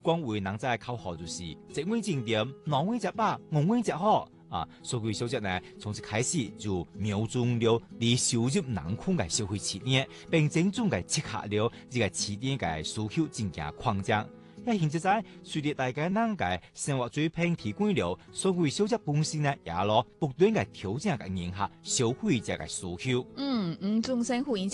廣為人在口號就是一碗正點，兩碗食飽，五碗食好啊！所以小姐呢，從一開始就瞄準了你收入難困嘅消費起點，並精準嘅切合了呢個起點嘅需求進行擴張。一現在隨着大家人嘅生活水平提高了，所以小姐本身呢也攞不斷嘅調整嘅迎合消費者嘅需求。 中政府